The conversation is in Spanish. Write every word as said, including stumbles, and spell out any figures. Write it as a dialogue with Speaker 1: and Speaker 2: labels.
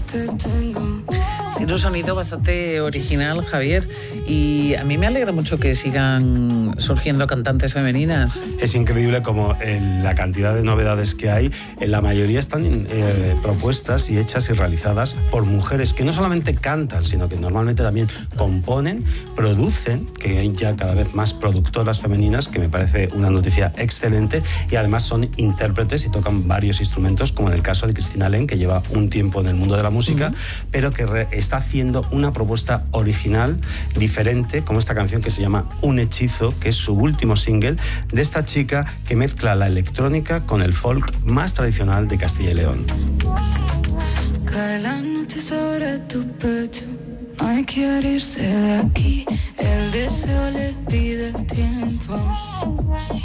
Speaker 1: que tengo.
Speaker 2: Tiene un sonido bastante original, Javier, y a mí me alegra mucho que sigan surgiendo cantantes femeninas.
Speaker 3: Es increíble como en la cantidad de novedades que hay, en la mayoría están eh, propuestas y hechas y realizadas por mujeres que no solamente cantan, sino que normalmente también componen, producen, que hay ya cada vez más productoras femeninas, que me parece una noticia excelente, y además son intérpretes y tocan varios instrumentos, como en el caso de Cristina Len, que lleva un tiempo en el mundo de la música, uh-huh. pero que re- está haciendo una propuesta original, diferente, como esta canción que se llama Un hechizo, que es su último single, de esta chica que mezcla la electrónica con el folk más tradicional de Castilla y León.
Speaker 1: Cae la noche sobre tu pecho, no hay que irse de aquí, el deseo le pide el tiempo.